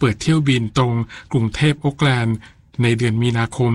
ปิดเที่ยวบินตรงกรุงเทพโอ๊คแลนด์ในเดือนมีนาคม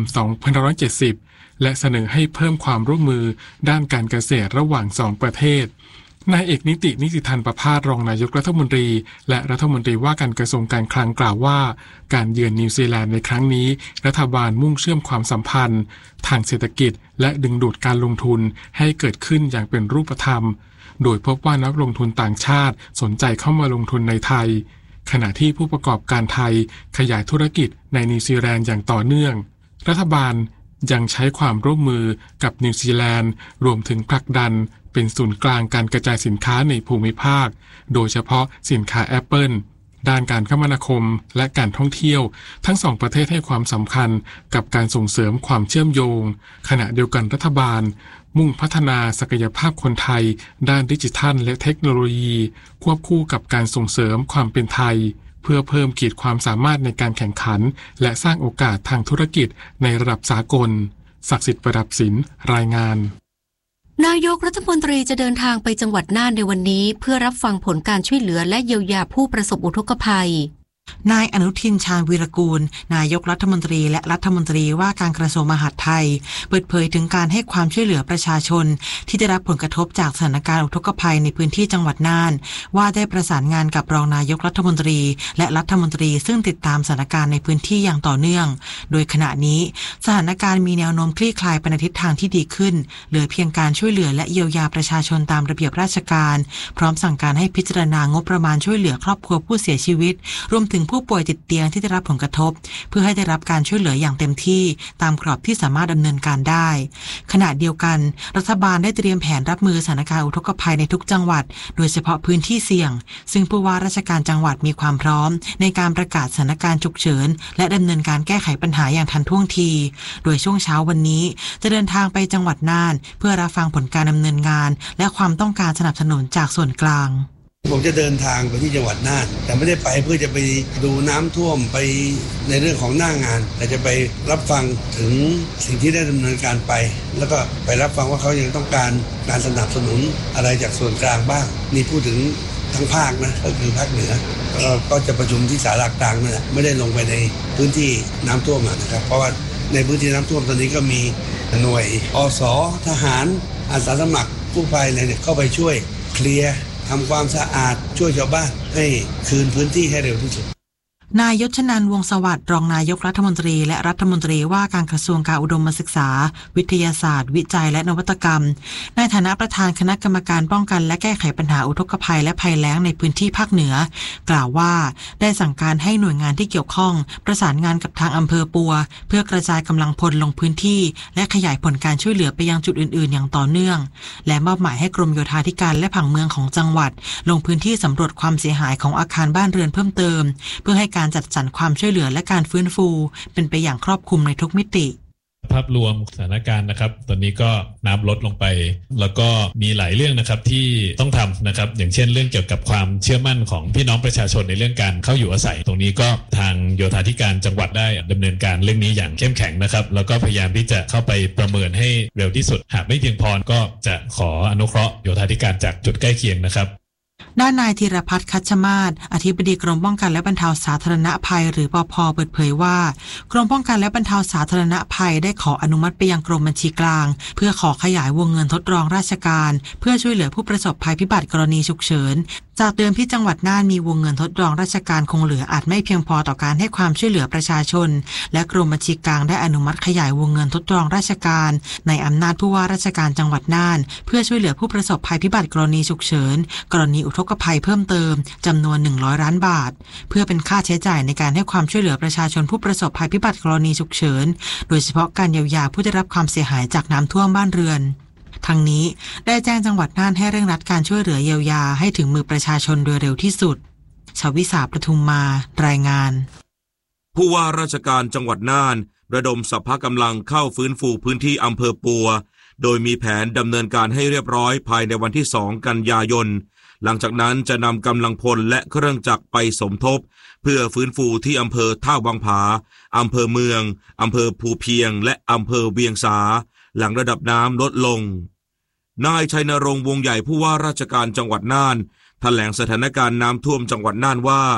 2570 และเสนอให้เพิ่มความร่วมมือด้านการเกษตรระหว่าง2ประเทศนายเอกนิติธันประภาสรองนายกรัฐมนตรีและรัฐมนตรีว่าการกระทรวงการคลังกล่าวว่าการเยือนนิวซีแลนด์ในครั้งนี้รัฐบาลมุ่งเชื่อมความสัมพันธ์ทางเศรษฐกิจและดึงดูดการลงทุนให้เกิดขึ้นอย่างเป็นรูปธรรมโดยพบว่านักลงทุนต่างชาติสนใจเข้ามาลงทุนในไทยขณะที่ผู้ประกอบการไทยขยายธุรกิจในนิวซีแลนด์อย่างต่อเนื่องรัฐบาลยังใช้ความร่วมมือกับนิวซีแลนด์รวมถึงผลักดันเป็นศูนย์กลางการกระจายสินค้าในภูมิภาคโดยเฉพาะสินค้า Apple ด้านการคมนาคมและการท่องเที่ยวทั้งสองประเทศให้ความสำคัญกับการส่งเสริมความเชื่อมโยงขณะเดียวกันรัฐบาลมุ่งพัฒนาศักยภาพคนไทยด้านดิจิทัลและเทคโนโลยีควบคู่กับการส่งเสริมความเป็นไทยเพื่อเพิ่มขีดความสามารถในการแข่งขันและสร้างโอกาสทางธุรกิจในระดับสากลศักดิ์สิทธิ์ประดับศิลป์รายงานนายกรัฐมนตรีจะเดินทางไปจังหวัดน่านในวันนี้เพื่อรับฟังผลการช่วยเหลือและเยียวยาผู้ประสบอุทกภัยนายอนุทินชาญวีรกูลนายกรัฐมนตรีและรัฐมนตรีว่าการกระทรวงมหาดไทยเปิดเผยถึงการให้ความช่วยเหลือประชาชนที่ได้รับผลกระทบจากสถานการณ์อุทกภัยในพื้นที่จังหวัดน่านว่าได้ประสานงานกับรองนายกรัฐมนตรีและรัฐมนตรีซึ่งติดตามสถานการณ์ในพื้นที่อย่างต่อเนื่องโดยขณะนี้สถานการณ์มีแนวโน้มคลี่คลายไปในทิศทางที่ดีขึ้นเหลือเพียงการช่วยเหลือและเยียวยาประชาชนตามระเบียบราชการพร้อมสั่งการให้พิจารณางบประมาณช่วยเหลือครอบครัวผู้เสียชีวิตรวมถึงผู้ป่วยติดเตียงที่ได้รับผลกระทบเพื่อให้ได้รับการช่วยเหลืออย่างเต็มที่ตามกรอบที่สามารถดำเนินการได้ขณะเดียวกันรัฐบาลได้เตรียมแผนรับมือสถานการณ์อุทกภัยในทุกจังหวัดโดยเฉพาะพื้นที่เสี่ยงซึ่งผู้ว่าราชการจังหวัดมีความพร้อมในการประกาศสถานการณ์ฉุกเฉินและดำเนินการแก้ไขปัญหาอย่างทันท่วงทีโดยช่วงเช้าวันนี้จะเดินทางไปจังหวัดน่านเพื่อรับฟังผลการดำเนินงานและความต้องการสนับสนุนจากส่วนกลางผมจะเดินทางไปที่จังหวัดน่านแต่ไม่ได้ไปเพื่อจะไปดูน้ำท่วมไปในเรื่องของหน้างานแต่จะไปรับฟังถึงสิ่งที่ได้ดำเนินการไปแล้วก็ไปรับฟังว่าเขายังต้องการสนับสนุนอะไรจากส่วนกลางบ้างนี่พูดถึงทั้งภาคนะก็คือภาคเหนือก็จะประชุมที่ศาลากลางนั่นแหละไม่ได้ลงไปในพื้นที่น้ำท่วมนะครับเพราะว่าในพื้นที่น้ำท่วมตอนนี้ก็มีหน่วยอส.ทหารอาสาสมัครกู้ภัยอะไรเนี่ยเข้าไปช่วยเคลียร์ทำความสะอาดช่วยชาวบ้านให้คืนพื้นที่ให้เร็วที่สุดนายยศชนันท์ วงศ์สวัสดิ์รองนายกรัฐมนตรีและรัฐมนตรีว่าการกระทรวงการอุดมศึกษาวิทยาศาสตร์วิจัยและนวัตกรรมในฐานะประธานคณะกรรมการป้องกันและแก้ไขปัญหาอุทกภัยและภัยแล้งในพื้นที่ภาคเหนือกล่าวว่าได้สั่งการให้หน่วยงานที่เกี่ยวข้องประสานงานกับทางอำเภอปัวเพื่อกระจายกำลังพลลงพื้นที่และขยายผลการช่วยเหลือไปยังจุดอื่นๆอย่างต่อเนื่องและมอบหมายให้กรมโยธาธิการและผังเมืองของจังหวัดลงพื้นที่สำรวจความเสียหายของอาคารบ้านเรือนเพิ่มเติมเพื่อให้การจัดสรรความช่วยเหลือและการฟื้นฟูเป็นไปอย่างครอบคลุมในทุกมิติภาพรวมสถานการณ์นะครับตอนนี้ก็น้ำลดลงไปแล้วก็มีหลายเรื่องนะครับที่ต้องทำนะครับอย่างเช่นเรื่องเกี่ยวกับความเชื่อมั่นของพี่น้องประชาชนในเรื่องการเข้าอยู่อาศัยตรงนี้ก็ทางโยธาธิการจังหวัดได้ดำเนินการเรื่องนี้อย่างเข้มแข็งนะครับแล้วก็พยายามที่จะเข้าไปประเมินให้เร็วที่สุดหากไม่เพียงพอก็จะขออนุเคราะห์โยธาธิการจากจุดใกล้เคียงนะครับด้านนายธีรพัฒน์คัชมาศอธิบดีกรมป้องกันและบรรเทาสาธารณภัยหรือปภ.เปิดเผยว่ากรมป้องกันและบรรเทาสาธารณภัยได้ขออนุมัติไปยังกรมบัญชีกลางเพื่อขอขยายวงเงินทดลองราชการเพื่อช่วยเหลือผู้ประสบภัยพิบัติกรณีฉุกเฉินจากเดิมที่จังหวัดน่านมีวงเงินทดลองราชการคงเหลืออาจไม่เพียงพอต่อการให้ความช่วยเหลือประชาชนและกรมบัญชีกลางได้อนุมัติขยายวงเงินทดลองราชการในอำนาจผู้ว่าราชการจังหวัดน่านเพื่อช่วยเหลือผู้ประสบภัยพิบัติกรณีฉุกเฉินกรณีอุทกภัยเพิ่มเติมจำนวน100ล้านบาทเพื่อเป็นค่าใช้จ่ายในการให้ความช่วยเหลือประชาชนผู้ประสบภัยพิบัติกรณีฉุกเฉินโดยเฉพาะการเยียวยาผู้ได้รับความเสียหายจากน้ำท่วมบ้านเรือนทั้งนี้ได้แจ้งจังหวัดน่านให้เร่งรัดการช่วยเหลือเยียวยาให้ถึงมือประชาชนโดยเร็วที่สุดชวิสาประทุมมารายงานผู้ว่าราชการจังหวัดน่านระดมสรรพกำลังเข้าฟื้นฟูพื้นที่อำเภอปัวโดยมีแผนดำเนินการให้เรียบร้อยภายในวันที่2 กันยายนหลังจากนั้นจะนำกำลังพลและเครื่องจักรไปสมทบเพื่อฟื้นฟูที่อำเภอท่าวังผาอำเภอเมืองอำเภอภูเพียงและอำเภอเวียงสาหลังระดับน้ำลดลงนายชัยนรงค์วงใหญ่ผู้ว่าราชการจังหวัดน่านแถลงสถานการณ์น้ำท่วมจังหวัดน่านว่า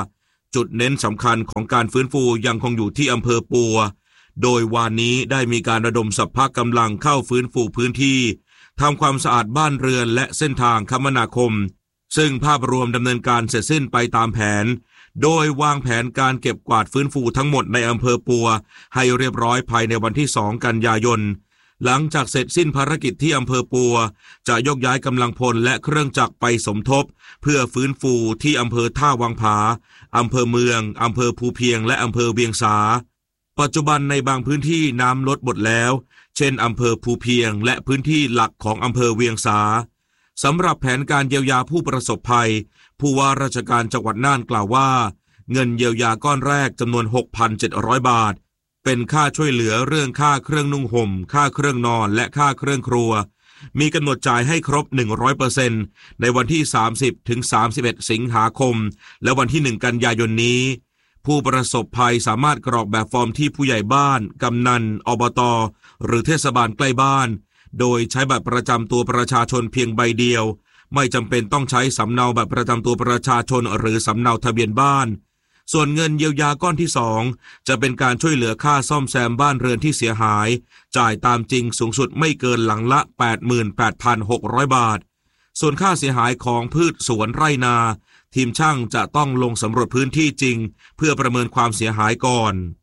จุดเน้นสำคัญของการฟื้นฟูยังคงอยู่ที่อำเภอปัวโดยวานนี้ได้มีการระดมสรรพกำลังเข้าฟื้นฟูพื้นที่ทำความสะอาดบ้านเรือนและเส้นทางคมนาคมซึ่งภาพรวมดำเนินการเสร็จสิ้นไปตามแผนโดยวางแผนการเก็บกวาดฟื้นฟูทั้งหมดในอำเภอปัวให้เรียบร้อยภายในวันที่2 กันยายนหลังจากเสร็จสิ้นภารกิจที่อำเภอปัวจะยกย้ายกำลังพลและเครื่องจักรไปสมทบเพื่อฟื้นฟูที่อำเภอท่าวังผาอำเภอเมืองอำเภอภูเพียงและอำเภอเวียงสาปัจจุบันในบางพื้นที่น้ำลดหมดแล้วเช่นอำเภอภูเพียงและพื้นที่หลักของอำเภอเวียงสาสำหรับแผนการเยียวยาผู้ประสบภัยผู้ว่าราชการจังหวัดน่านกล่าวว่าเงินเยียวยาก้อนแรกจำนวน 6,700 บาทเป็นค่าช่วยเหลือเรื่องค่าเครื่องนุ่งห่มค่าเครื่องนอนและค่าเครื่องครัวมีกำหนดจ่ายให้ครบ 100% ในวันที่30 ถึง 31 สิงหาคมและวันที่1 กันยายนนี้ผู้ประสบภัยสามารถกรอกแบบฟอร์มที่ผู้ใหญ่บ้านกำนันอบต.หรือเทศบาลใกล้บ้านโดยใช้บัตรประจำตัวประชาชนเพียงใบเดียวไม่จำเป็นต้องใช้สำเนาบัตรประจำตัวประชาชนหรือสำเนาทะเบียนบ้านส่วนเงินเยียวยาก้อนที่2จะเป็นการช่วยเหลือค่าซ่อมแซมบ้านเรือนที่เสียหายจ่ายตามจริงสูงสุดไม่เกินหลังละ 88,600 บาทส่วนค่าเสียหายของพืชสวนไร่นาทีมช่างจะต้องลงสำรวจพื้นที่จริงเพื่อประเมินความเสียหายก่อน